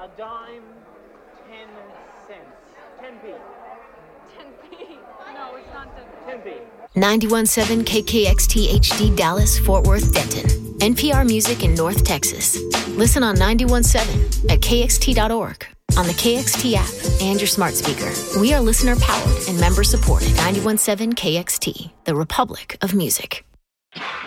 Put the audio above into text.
A dime, 10 cents. 10p. 10p. No, it's not 10p. 91.7 KKXT HD Dallas, Fort Worth, Denton. NPR Music in North Texas. Listen on 91.7 at kxt.org, on the KXT app, and your smart speaker. We are listener-powered and member-supported. 91.7 KXT, the Republic of Music.